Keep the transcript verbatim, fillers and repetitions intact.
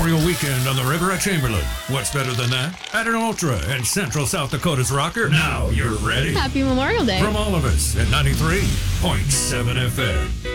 Memorial Weekend on the river at Chamberlain. What's better than that? Add an Ultra and Central South Dakota's rocker. Now you're ready. Happy Memorial Day. From all of us at ninety-three point seven F M.